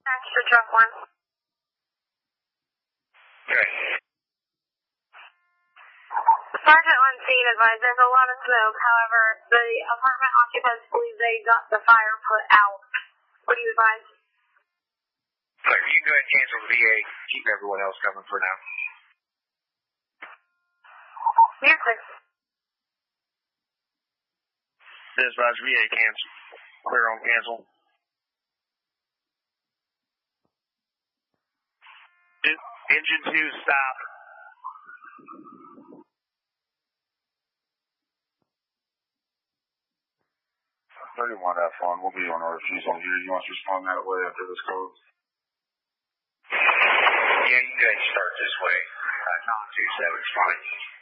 Dispatch to truck 1. Okay. Sergeant on scene advised there's a lot of smoke. However, the apartment occupants believe they got the fire put out. What do you advise? Right, you can go ahead and cancel the VA. Keep everyone else coming for now. You're clear. Dispatch VA cancel. Clear on cancel. Engine 2, stop. 31F1, we'll be on our refusal here. You want to respond that way after this goes? Yeah, you guys start this way. 927 is fine.